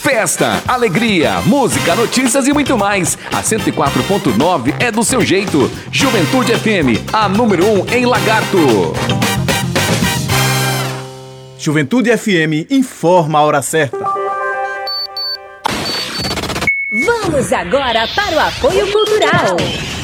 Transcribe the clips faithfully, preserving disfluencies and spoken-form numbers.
Festa, alegria, música, notícias e muito mais. A cento e quatro ponto nove é do seu jeito. Juventude F M, a número um em Lagarto. Juventude F M informa a hora certa. Vamos agora para o apoio cultural.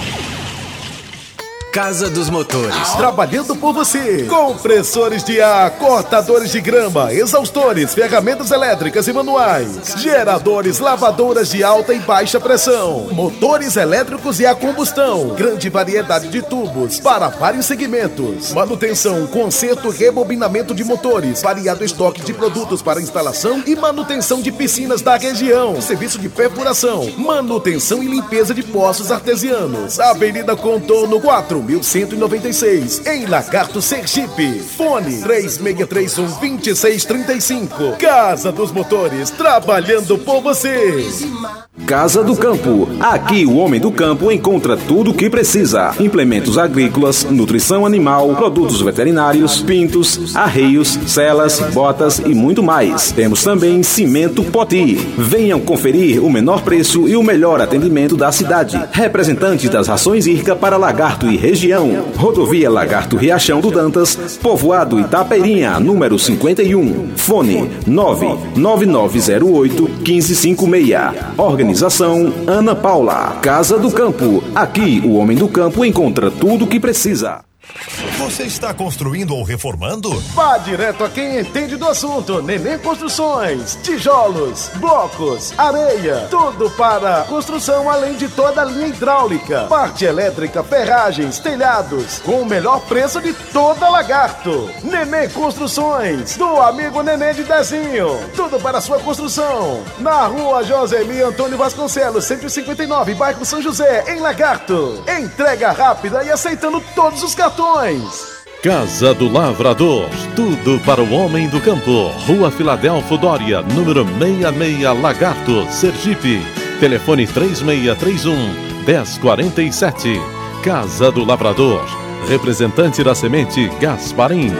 Casa dos Motores. Trabalhando por você. Compressores de ar, cortadores de grama, exaustores, ferramentas elétricas e manuais, geradores, lavadoras de alta e baixa pressão, motores elétricos e a combustão, grande variedade de tubos para vários segmentos, manutenção, conserto, rebobinamento de motores, variado estoque de produtos para instalação e manutenção de piscinas da região, serviço de perfuração, manutenção e limpeza de poços artesianos. Avenida Contorno quatro mil cento e noventa e seis, em Lagarto, Sergipe. Fone três seis três um, dois seis três cinco. Casa dos Motores, trabalhando por você. Casa do Campo. Aqui o homem do campo encontra tudo o que precisa: implementos agrícolas, nutrição animal, produtos veterinários, pintos, arreios, celas, botas e muito mais. Temos também cimento Poti. Venham conferir o menor preço e o melhor atendimento da cidade. Representante das rações Irca para Lagarto e região. Rodovia Lagarto Riachão do Dantas, Povoado Itapeirinha, número cinquenta e um. Fone nove nove nove zero oito, um cinco cinco seis. Organização Ana Paula. Casa do Campo. Aqui o homem do campo encontra tudo o que precisa. Você está construindo ou reformando? Vá direto a quem entende do assunto. Neném Construções. Tijolos, blocos, areia, tudo para construção, além de toda a linha hidráulica, parte elétrica, ferragens, telhados, com o melhor preço de toda Lagarto. Neném Construções, do amigo Neném de Dezinho. Tudo para a sua construção. Na rua Josemi Antônio Vasconcelos, cento e cinquenta e nove, bairro São José, em Lagarto. Entrega rápida e aceitando todos os cartões. Casa do Lavrador, tudo para o homem do campo. Rua Filadelfo Dória, número sessenta e seis, Lagarto, Sergipe. Telefone três seis três um, um zero quatro sete. Casa do Lavrador, representante da semente Gasparim.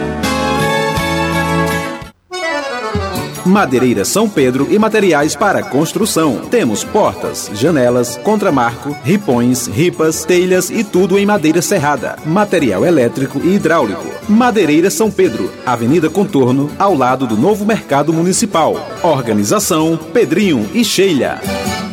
Madeireira São Pedro e materiais para construção. Temos portas, janelas, contramarco, ripões, ripas, telhas e tudo em madeira serrada. Material elétrico e hidráulico. Madeireira São Pedro, Avenida Contorno, ao lado do novo Mercado Municipal. Organização Pedrinho e Sheila.